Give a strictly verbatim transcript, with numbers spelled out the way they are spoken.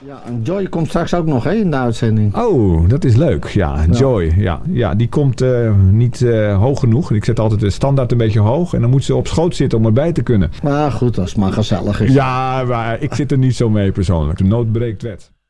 Ja, en Joy komt straks ook nog hè, in de uitzending. Oh, dat is leuk. Ja, Ja. Joy. Ja, ja die komt uh, niet uh, hoog genoeg. Ik zet altijd de standaard een beetje hoog. En dan moet ze op schoot zitten om erbij te kunnen. Maar goed, als het maar gezellig is. Ja, maar ik zit er niet zo mee persoonlijk. De nood breekt wet.